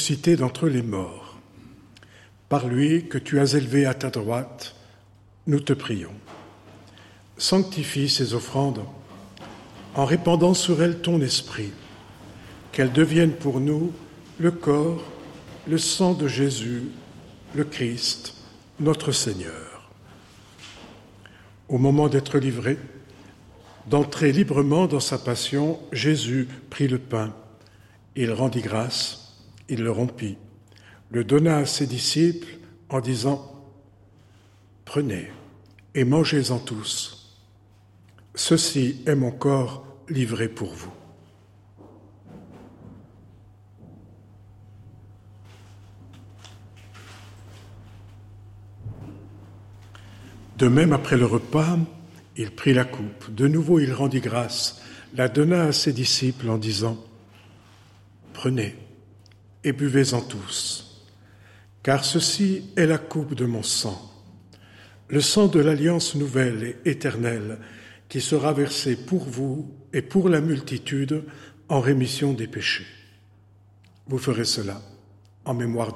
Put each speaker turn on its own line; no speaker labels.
ressuscité d'entre les morts. Par lui que tu as élevé à ta droite, nous te prions. Sanctifie ces offrandes en répandant sur elles ton esprit, qu'elles deviennent pour nous le corps, le sang de Jésus, le Christ, notre Seigneur. Au moment d'être livré, d'entrer librement dans sa passion, Jésus prit le pain, il rendit grâce, il le rompit, le donna à ses disciples en disant « Prenez et mangez-en tous. Ceci est mon corps livré pour vous. » De même, après le repas, il prit la coupe. De nouveau, il rendit grâce, la donna à ses disciples en disant « Prenez et buvez-en tous, car ceci est la coupe de mon sang, le sang de l'alliance nouvelle et éternelle qui sera versé pour vous et pour la multitude en rémission des péchés. Vous ferez cela en mémoire de moi. »